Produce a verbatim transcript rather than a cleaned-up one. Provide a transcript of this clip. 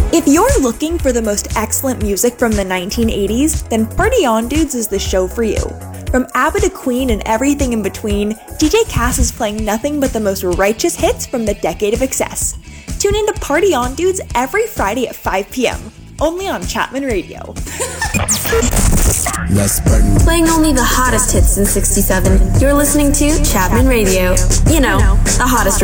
If you're looking for the most excellent music from the nineteen eighties, then Party On Dudes is the show for you. From ABBA to Queen and everything in between, D J Cass is playing nothing but the most righteous hits from the decade of excess. Tune in to Party On Dudes every Friday at five p.m., only on Chapman Radio. Playing only the hottest hits in sixty-seven, you're listening to Chapman Radio. You know, the hottest